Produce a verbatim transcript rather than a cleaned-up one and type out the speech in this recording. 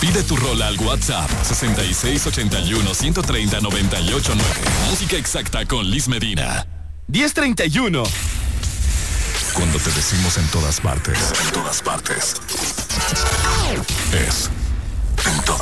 Pide tu rola al WhatsApp sesenta y seis ochenta y uno ciento treinta noventa y ocho nueve. Música exacta con Liz Medina. diez treinta y uno. Cuando te decimos en todas partes, en todas partes, es en todas